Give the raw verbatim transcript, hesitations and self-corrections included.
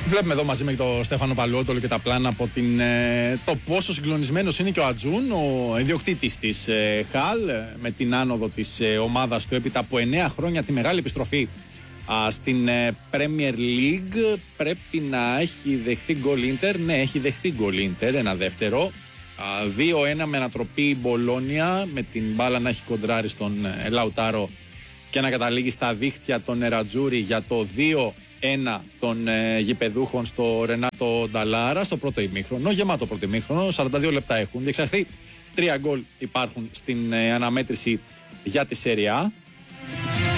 Βλέπουμε εδώ μαζί με τον Στέφανο Παλαιότολο και τα πλάνα από την, ε, το πόσο συγκλονισμένος είναι και ο Ατζούν, ο ιδιοκτήτης της ε, Χαλ, με την άνοδο της ε, ομάδας του έπειτα από εννέα χρόνια, τη μεγάλη επιστροφή α, στην ε, Premier League. Πρέπει να έχει δεχτεί γκολ Ίντερ. Ναι, έχει δεχτεί γκολ Ίντερ, ένα δεύτερο. δύο ένα με ανατροπή Μπολόνια, με την μπάλα να έχει κοντράρει στον ε, Λαουτάρο και να καταλήγει στα δίχτυα των Νερατζούρι για το δύο ένα των ε, γηπεδούχων στο Ρενάτο Νταλάρα στο πρώτο ημίχρονο. Γεμάτο πρώτο ημίχρονο, σαράντα δύο λεπτά έχουν διεξαχθεί. Τρία γκολ υπάρχουν στην ε, αναμέτρηση για τη Σέρια Α.